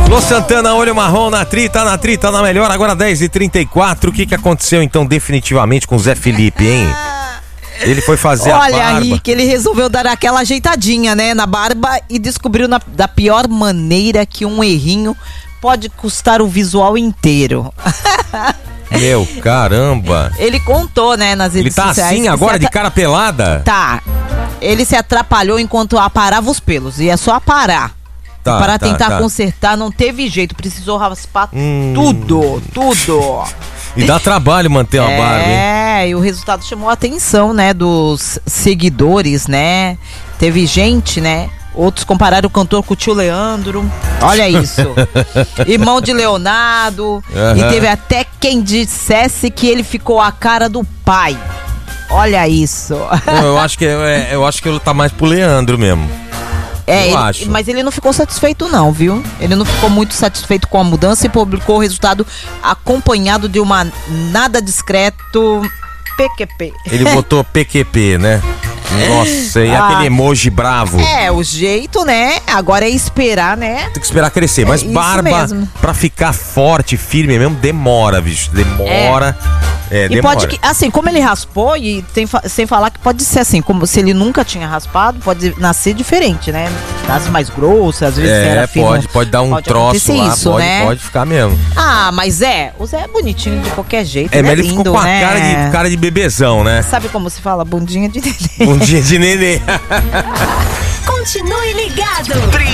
Lô Santana, Olho Marrom na trita, na melhor, agora 10h34. O que aconteceu então definitivamente com o Zé Felipe, hein? Ele foi fazer a barba. Olha aí que ele resolveu dar aquela ajeitadinha, né, na barba e descobriu da pior maneira que um errinho pode custar o visual inteiro. Meu, caramba. Ele contou, né, nas redes sociais. Ele tá assim agora, de cara pelada? Tá. Ele se atrapalhou enquanto aparava os pelos. E é só aparar. Tá, para tentar consertar, não teve jeito. Precisou raspar tudo. E dá trabalho manter uma barba, hein? É, e o resultado chamou a atenção, né, dos seguidores, né? Teve gente, né? Outros compararam o cantor com o tio Leandro. Olha isso. Irmão de Leonardo. E teve até quem dissesse que ele ficou a cara do pai. Olha isso. Eu acho que ele tá mais pro Leandro mesmo. Acho. Mas ele não ficou satisfeito não, viu? Ele não ficou muito satisfeito com a mudança e publicou o resultado acompanhado de uma nada discreto PQP. Ele botou PQP, né? Nossa, e aquele emoji bravo. O jeito, né? Agora é esperar, né? Tem que esperar crescer. Mas barba, pra ficar forte, firme mesmo, demora, bicho. Demora. E demora. pode, assim, como ele raspou, e sem falar que pode ser assim, como se ele nunca tinha raspado, pode nascer diferente, né? Nasce mais grosso, às vezes era fino. Pode dar um troço lá, isso, pode ficar mesmo. Ah, mas o Zé é bonitinho de qualquer jeito, mas ele lindo, ficou com a né? cara de bebezão, né? Sabe como se fala? Bundinha de nenê. Bundinha de nenê. Continue ligado.